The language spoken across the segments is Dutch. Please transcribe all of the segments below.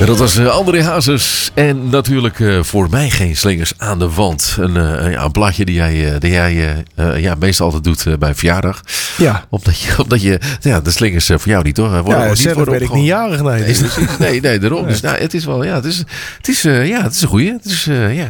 Dat was André Hazes. En natuurlijk voor mij geen slingers aan de wand. Een plaatje die jij meestal altijd doet bij verjaardag. Ja. Omdat je de slingers voor jou niet, toch? Zelf ben ik niet jarig. Nee, daarom. Dus het is wel, het is een goeie. Het is,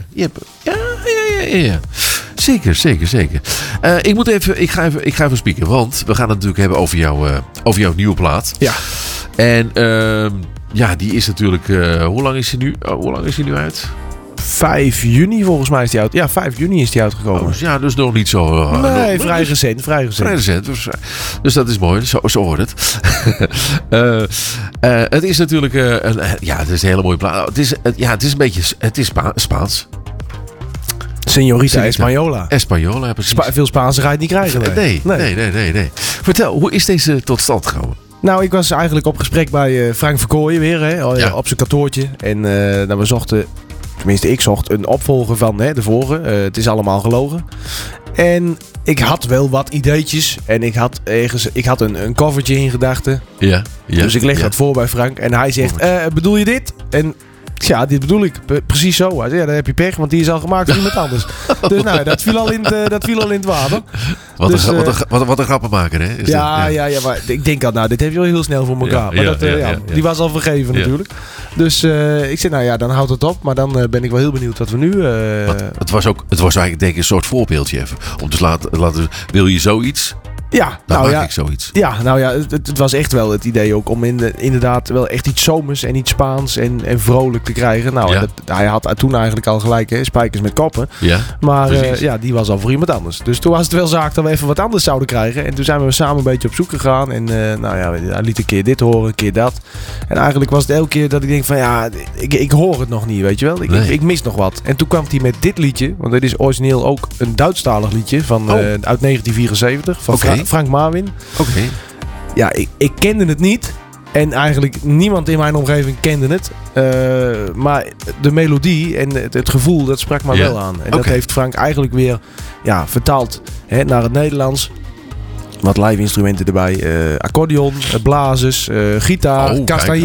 ja. Zeker. Ik ga even spieken. Want we gaan het natuurlijk hebben over jouw nieuwe plaat. Ja. En die is natuurlijk... hoe lang is hij nu uit? 5 juni volgens mij is die uit. Ja, 5 juni is die uitgekomen. Dus nog niet zo... vrij recent. Vrij recent. Dus dat is mooi. Zo hoort het. Het is natuurlijk... het is een hele mooie plaat. Het is een beetje... Het is Spaans. Señorita Española. Española, precies. Veel Spaanse ga je niet krijgen. Nee. Vertel, hoe is deze tot stand gekomen? Nou, ik was eigenlijk op gesprek bij Frank Verkooyen weer. Op zijn kantoortje. En we zochten... Tenminste, ik zocht een opvolger van de vorige. Het is allemaal gelogen. En ik had wel wat ideetjes. En ik had een covertje in gedachten. Ja. Dus ik leg dat voor bij Frank. En hij zegt, bedoel je dit? En ja, dit bedoel ik. Precies zo. Hij zei, dan heb je pech, want die is al gemaakt door iemand anders. Dus dat viel al in het water. Wat een grappenmaker, hè? Ja, maar ik denk al, dit heb je wel heel snel voor elkaar. Maar die was al vergeven natuurlijk. Dus ik zei, dan houdt het op. Maar dan ben ik wel heel benieuwd wat we nu... Het was eigenlijk denk ik een soort voorbeeldje even. Om te laten wil je zoiets... Ja, maak ik zoiets. Ja, het was echt wel het idee ook om inderdaad wel echt iets zomers en iets Spaans en vrolijk te krijgen. Hij had toen eigenlijk al gelijk spijkers met koppen. Ja, maar die was al voor iemand anders. Dus toen was het wel zaak dat we even wat anders zouden krijgen. En toen zijn we samen een beetje op zoek gegaan. En hij liet een keer dit horen, een keer dat. En eigenlijk was het elke keer dat ik denk van ik hoor het nog niet, weet je wel. Ik mis nog wat. En toen kwam hij met dit liedje, want dit is origineel ook een Duitsstalig liedje uit 1974 van Frank Marwin. Oké. Ja, ik kende het niet. En eigenlijk niemand in mijn omgeving kende het. Maar de melodie en het gevoel, dat sprak me wel aan. En dat heeft Frank eigenlijk weer vertaald naar het Nederlands. Wat live instrumenten erbij. Accordeon, blazers, gitaar,